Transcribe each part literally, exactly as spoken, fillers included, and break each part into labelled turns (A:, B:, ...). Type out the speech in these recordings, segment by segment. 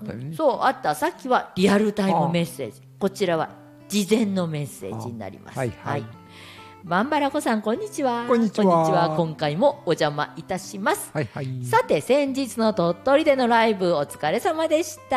A: ったよね。
B: そうあった。さっきはリアルタイムメッセージ、こちらは事前のメッセージになります。
A: はいはい、
B: バンバラコさんこんにちは。
A: こんにちは。
B: 今回もお邪魔いたします。
A: はいはい、
B: さて先日の鳥取でのライブお疲れ様でした。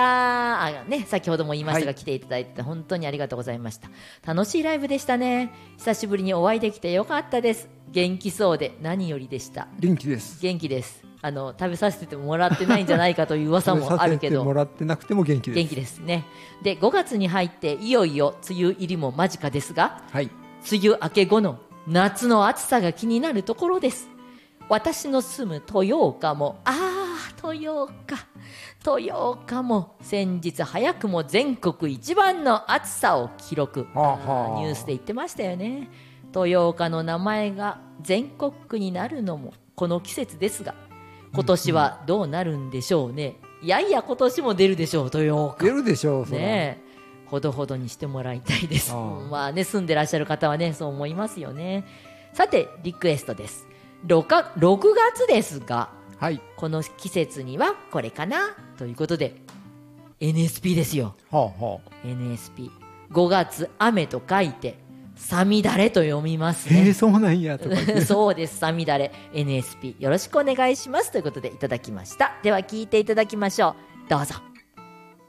B: あ、ね、先ほども言いましたが、はい、来ていただいて本当にありがとうございました。楽しいライブでしたね。久しぶりにお会いできてよかったです。元気そうで何よりでした。
A: 元気です。
B: 元気です。あの食べさせてもらってないんじゃないかという噂もあるけど
A: 食べさせてもらってなくても元気です。
B: 元気ですね。でごがつに入っていよいよ梅雨入りも間近ですが、
A: はい、
B: 梅雨明け後の夏の暑さが気になるところです。私の住む豊岡もあー豊岡豊岡も先日早くも全国一番の暑さを記録、
A: はあはあ、
B: ニュースで言ってましたよね。豊岡の名前が全国区になるのもこの季節ですが、今年はどうなるんでしょうね。いやいや今年も出るでしょう。豊岡
A: 出るでしょう。そ
B: ねえほどほどにしてもらいたいです。
A: あ
B: まあね、住んでらっしゃる方はねそう思いますよね。さてリクエストです。 6, ろくがつですが、
A: はい、
B: この季節にはこれかなということで エヌエスピー ですよ、
A: はあはあ、
B: エヌエスピーごがつ雨と書いてさみだれと読みますね。
A: えー、そうなんやとか言って
B: そうです、さみだれ エヌエスピー よろしくお願いしますということでいただきました。では聞いていただきましょう。どうぞ。